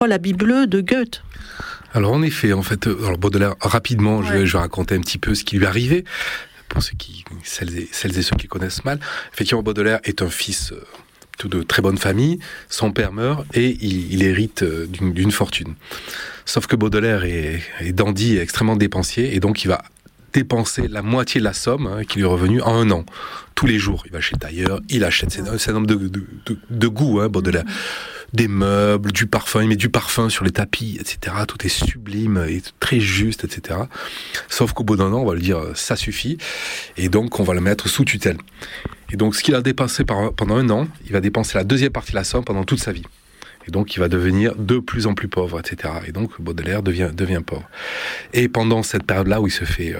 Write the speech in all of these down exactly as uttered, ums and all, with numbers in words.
l'habit bleu de Goethe. Alors en effet, en fait, alors Baudelaire, rapidement, ouais. je, vais, je vais raconter un petit peu ce qui lui est arrivé, pour ceux qui, celles et, celles et ceux qui connaissent mal. Effectivement, Baudelaire est un fils euh, de très bonne famille, son père meurt et il, il hérite euh, d'une, d'une fortune. Sauf que Baudelaire est, est dandy, est extrêmement dépensier, et donc il va dépenser la moitié de la somme hein, qui lui est revenue en un an. Tous les jours, il va chez le tailleur, il achète, c'est, c'est un homme de, de, de, de goût, hein, Baudelaire. Des meubles, du parfum, il met du parfum sur les tapis, et cetera. Tout est sublime et très juste, et cetera. Sauf qu'au bout d'un an, on va lui dire ça suffit, et donc on va le mettre sous tutelle. Et donc ce qu'il a dépensé par, pendant un an, il va dépenser la deuxième partie de la somme pendant toute sa vie. Et donc il va devenir de plus en plus pauvre, et cetera. Et donc Baudelaire devient, devient pauvre. Et pendant cette période-là où il se fait euh,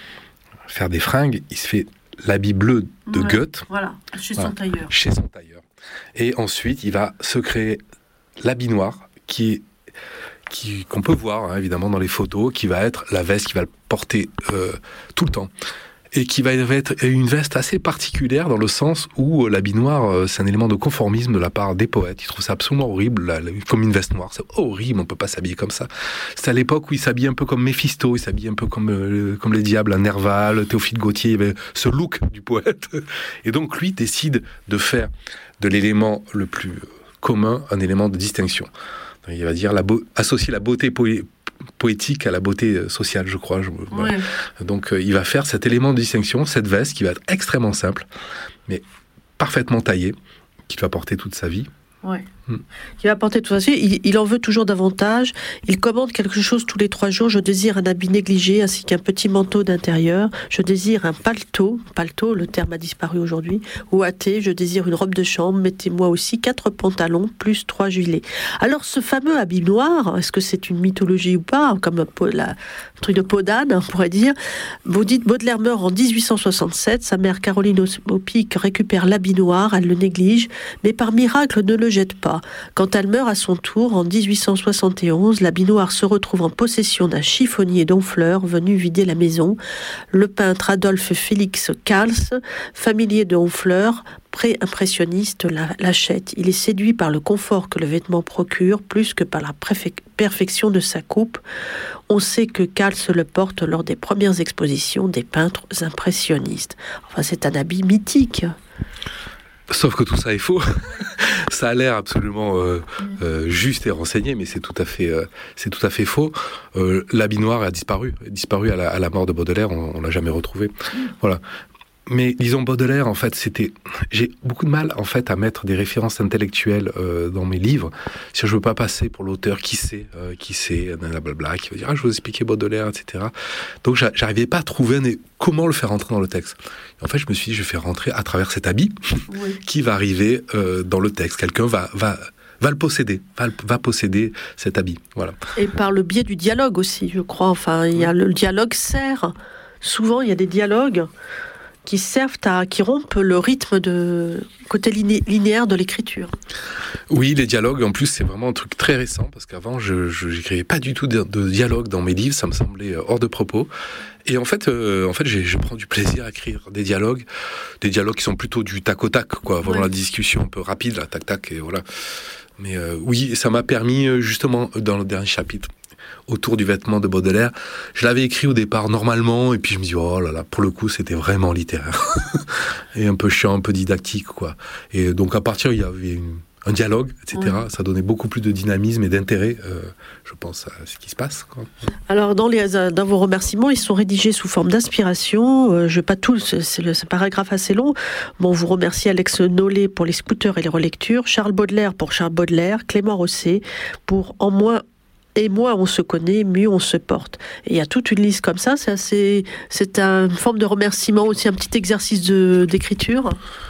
faire des fringues, il se fait l'habit bleu de ouais, Goethe. Voilà, chez voilà, son tailleur. Chez son tailleur. Et ensuite, il va se créer l'habit noir, qui est, qui, qu'on peut voir hein, évidemment dans les photos, qui va être la veste qu'il va le porter euh, tout le temps. Et qui va être une veste assez particulière dans le sens où l'habit noir, c'est un élément de conformisme de la part des poètes. Ils trouvent ça absolument horrible, là, comme une veste noire. C'est horrible, on ne peut pas s'habiller comme ça. C'est à l'époque où il s'habillait un peu comme Méphisto, il s'habillait un peu comme, euh, comme les diables, à Nerval, Théophile Gautier, il y avait ce look du poète. Et donc lui décide de faire de l'élément le plus commun un élément de distinction. Il va dire la beau- associer la beauté poétique poétique à la beauté sociale, je crois. Je, ouais. voilà. Donc, euh, il va faire cet élément de distinction, cette veste qui va être extrêmement simple, mais parfaitement taillée, qu'il va porter toute sa vie. Ouais. Mmh. Qui va porter tout ça. Il, il en veut toujours davantage. Il commande quelque chose tous les trois jours. Je désire un habit négligé ainsi qu'un petit manteau d'intérieur. Je désire un paletot. Paletot, le terme a disparu aujourd'hui. Ou hâté, je désire une robe de chambre. Mettez-moi aussi quatre pantalons plus trois gilets. Alors, ce fameux habit noir, est-ce que c'est une mythologie ou pas? Comme un, la, un truc de peau d'âne, on pourrait dire. Vous dites, Baudelaire meurt en dix-huit cent soixante-sept. Sa mère Caroline Aupic récupère l'habit noir. Elle le néglige, mais par miracle ne le jette pas. Quand elle meurt à son tour, en dix-huit cent soixante et onze, l'habit noir se retrouve en possession d'un chiffonnier d'Honfleur venu vider la maison. Le peintre Adolphe Félix Kals, familier de Honfleur, pré-impressionniste, l'achète. Il est séduit par le confort que le vêtement procure, plus que par la préfec- perfection de sa coupe. On sait que Kals le porte lors des premières expositions des peintres impressionnistes. Enfin, c'est un habit mythique. Sauf que tout ça est faux. Ça a l'air absolument euh, euh, juste et renseigné, mais c'est tout à fait, euh, c'est tout à fait faux. Euh, l'habit noir a disparu, a disparu à la, à la mort de Baudelaire. On, on l'a jamais retrouvé. Voilà. Mais disons Baudelaire, en fait, c'était. J'ai beaucoup de mal, en fait, à mettre des références intellectuelles euh, dans mes livres. Si je veux pas passer pour l'auteur qui sait, euh, qui sait, blablabla, qui va dire ah je vous expliquer Baudelaire, et cetera. Donc j'arrivais pas à trouver un... comment le faire rentrer dans le texte. Et en fait, je me suis dit je vais faire rentrer à travers cet habit oui. qui va arriver euh, dans le texte. Quelqu'un va va va le posséder, va, va posséder cet habit. Voilà. Et par le biais du dialogue aussi, je crois. Enfin, il y a le dialogue sert. Souvent, il y a des dialogues qui servent à, qui rompent le rythme de côté liné, linéaire de l'écriture. Oui, les dialogues, en plus, c'est vraiment un truc très récent, parce qu'avant, je, je n'écrivais pas du tout de, de dialogue dans mes livres, ça me semblait hors de propos. Et en fait, euh, en fait, j'ai, je prends du plaisir à écrire des dialogues, des dialogues qui sont plutôt du tac au tac, quoi, vraiment ouais. la discussion un peu rapide, là, tac tac, et voilà. Mais euh, oui, ça m'a permis, justement, dans le dernier chapitre, autour du vêtement de Baudelaire, je l'avais écrit au départ normalement, et puis je me dis oh là là, pour le coup c'était vraiment littéraire et un peu chiant, un peu didactique quoi. Et donc à partir il y avait une, un dialogue, et cetera. Oui. Ça donnait beaucoup plus de dynamisme et d'intérêt, euh, je pense, à ce qui se passe, quoi. Alors dans les dans vos remerciements, ils sont rédigés sous forme d'inspiration. Euh, je pas tous, c'est le c'est un paragraphe assez long. Bon, vous remerciez Alex Nollet pour les scooters et les relectures, Charles Baudelaire pour Charles Baudelaire, Clément Rosset pour En moins et moins on se connaît, mieux on se porte. Et il y a toute une liste comme ça, c'est assez, c'est une forme de remerciement aussi, un petit exercice de, d'écriture.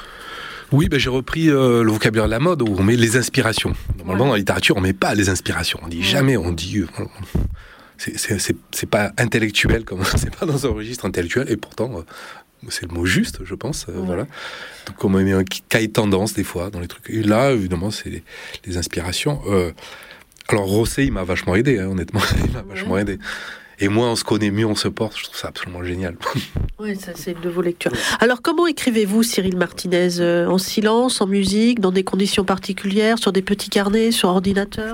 Oui, ben j'ai repris euh, le vocabulaire de la mode où on met les inspirations. Normalement, ouais. dans la littérature, on met pas les inspirations. On dit ouais. jamais, on dit... Euh, c'est, c'est, c'est, c'est pas intellectuel, comme c'est pas dans un registre intellectuel, et pourtant... Euh, c'est le mot juste, je pense. Euh, ouais. Voilà. Donc, on met un cahier de tendance, des fois, dans les trucs. Et là, évidemment, c'est les, les inspirations... Euh, Alors Rosset, il m'a vachement aidé, hein, honnêtement, il m'a ouais. vachement aidé. Et moins on se connaît, mieux on se porte, je trouve ça absolument génial. Oui, ça c'est une de vos lectures. Alors comment écrivez-vous, Cyril Martinez ? En silence, en musique, dans des conditions particulières, sur des petits carnets, sur ordinateur ?